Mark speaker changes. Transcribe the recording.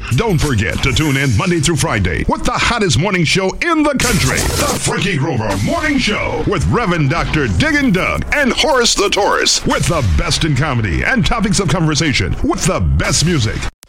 Speaker 1: Don't forget to tune in Monday through Friday with the hottest morning show in the country, The Frankie Grover Morning Show, with Reverend Dr. Diggin' Doug and Horace the Taurus, with the best in comedy and topics of conversation with the best music.